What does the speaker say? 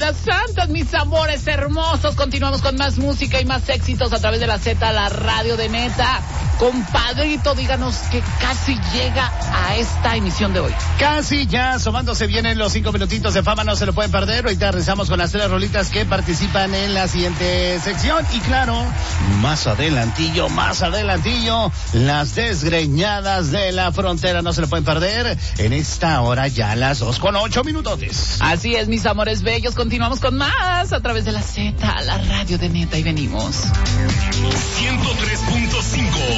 Semana Santa, mis amores hermosos. Continuamos con más música y más éxitos a través de la Z, la radio de Neta. Compadrito, díganos que casi llega a esta emisión de hoy. Casi ya asomándose, vienen los 5 minutitos de fama, no se lo pueden perder. Ahorita regresamos con las 3 rolitas que participan en la siguiente sección. Y claro, más adelantillo, las desgreñadas de la frontera, no se lo pueden perder. En esta hora ya las 2:08. Así es, mis amores bellos, continuamos con más a través de la Z, la radio de Neta, y venimos. 103.5